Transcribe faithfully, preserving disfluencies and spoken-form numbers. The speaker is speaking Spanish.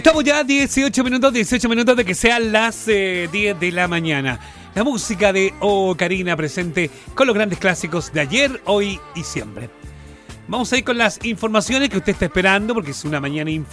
Estamos ya a dieciocho minutos, dieciocho minutos de que sean las eh, diez de la mañana. La música de Ocarina presente con los grandes clásicos de ayer, hoy y siempre. Vamos a ir con las informaciones que usted está esperando porque es una mañana informativa.